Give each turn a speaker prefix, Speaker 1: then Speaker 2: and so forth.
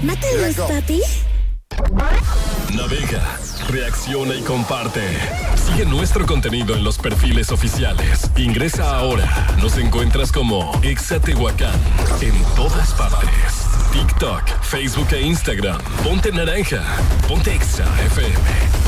Speaker 1: ¿Mátalos, papi?
Speaker 2: Navega, reacciona y comparte. Sigue nuestro contenido en los perfiles oficiales. Ingresa ahora. Nos encuentras como Exa Tehuacán en todas partes. TikTok, Facebook e Instagram. Ponte naranja. Ponte Exa FM.